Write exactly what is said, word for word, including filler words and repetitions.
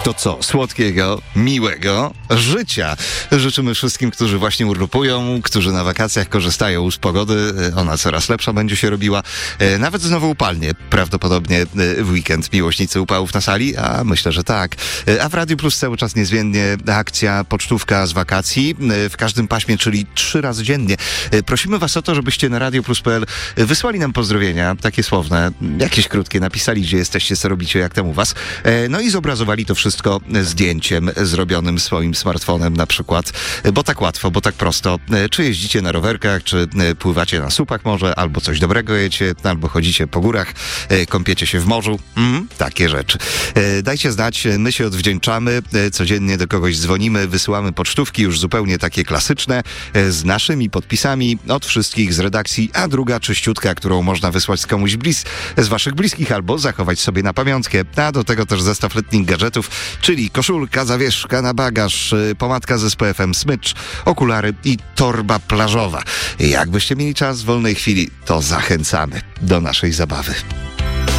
To co? Słodkiego, miłego życia. Życzymy wszystkim, którzy właśnie urlopują, którzy na wakacjach korzystają z pogody. Ona coraz lepsza będzie się robiła. Nawet znowu upalnie. Prawdopodobnie w weekend miłośnicy upałów na sali, a myślę, że tak. A w Radiu Plus cały czas niezmiennie akcja pocztówka z wakacji w każdym paśmie, czyli trzy razy dziennie. Prosimy was o to, żebyście na radio plus kropka p l wysłali nam pozdrowienia, takie słowne, jakieś krótkie, napisali, gdzie jesteście, co robicie, jak tam u was. No i zobrazowali to wszystko zdjęciem zrobionym swoim smartfonem na przykład, bo tak łatwo, bo tak prosto. Czy jeździcie na rowerkach, czy pływacie na słupach może, albo coś dobrego jecie, albo chodzicie po górach, kąpiecie się w morzu. Mm, takie rzeczy. Dajcie znać, my się odwdzięczamy, codziennie do kogoś dzwonimy, wysyłamy pocztówki już zupełnie takie klasyczne, z naszymi podpisami od wszystkich z redakcji, a druga czyściutka, którą można wysłać z komuś blis, z waszych bliskich, albo zachować sobie na pamiątkę. A do tego też zestaw letnich gadżetów, czyli koszulka, zawieszka na bagaż, pomadka z S P F em, smycz, okulary i torba plażowa. Jakbyście mieli czas w wolnej chwili, to zachęcamy do naszej zabawy.